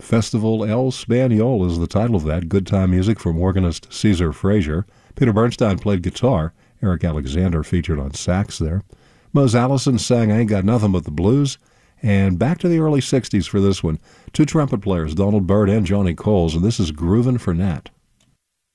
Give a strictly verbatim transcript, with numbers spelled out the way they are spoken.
Festival El Spaniel is the title of that. Good time music from organist Caesar Frazier. Peter Bernstein played guitar. Eric Alexander featured on sax there. Mose Allison sang I Ain't Got Nothing But the Blues. And back to the early sixties for this one. Two trumpet players, Donald Byrd and Johnny Coles, and this is Groovin' for Nat.